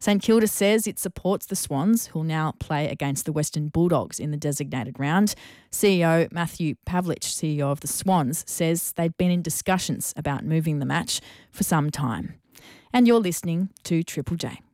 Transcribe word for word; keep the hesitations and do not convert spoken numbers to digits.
St Kilda says it supports the Swans, who'll now play against the Western Bulldogs in the designated round. C E O Matthew Pavlich, C E O of the Swans, says they'd been in discussions about moving the match for some time. And you're listening to Triple J.